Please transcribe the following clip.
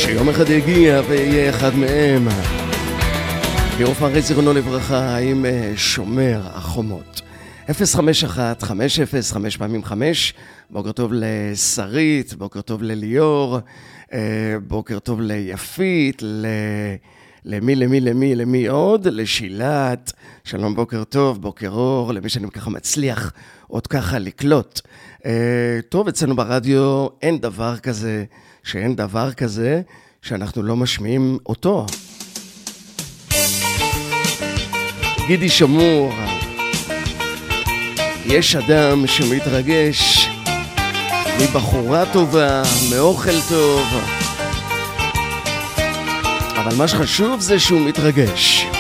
שיום אחד יגיע ויהיה אחד מהם. ליאור פרץ זיכרונו לברכה עם שומר החומות. 051-505-5. בוקר טוב לשרית, בוקר טוב לליאור, בוקר טוב ליפית, למי עוד? לשילת, שלום בוקר טוב, בוקר אור, למי שאני ככה מצליח עוד ככה לקלוט. טוב, אצלנו ברדיו אין דבר כזה שאנחנו לא משמיעים אותו. גידי שמור, יש אדם שמתרגש מבחורה טובה, מאוכל טוב, אבל מה שחשוב זה שהוא מתרגש.